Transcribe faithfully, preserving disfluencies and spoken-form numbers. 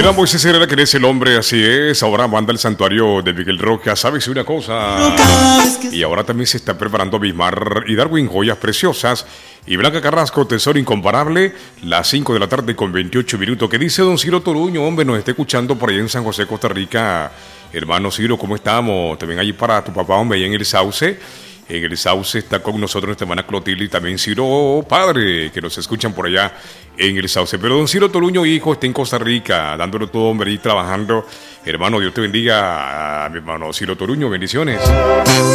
Era Moisés Herrera, que es el hombre, así es. Ahora manda el santuario de Miguel Roca. ¿Sabes una cosa? Y ahora también se está preparando Bismar y Darwin, joyas preciosas. Y Blanca Carrasco, tesoro incomparable. Las cinco de la tarde con veintiocho minutos. ¿Qué dice don Ciro Toruño? Hombre, nos está escuchando por ahí en San José, Costa Rica. Hermano Ciro, ¿cómo estamos? También allí para tu papá, hombre, ahí en el Sauce. En el Sauce está con nosotros nuestra hermana Clotilde y también Ciro Padre, que nos escuchan por allá en el Sauce. Pero don Ciro Toruño, hijo, está en Costa Rica, dándolo todo, hombre, y trabajando. Hermano, Dios te bendiga, a mi hermano Ciro Toruño, bendiciones.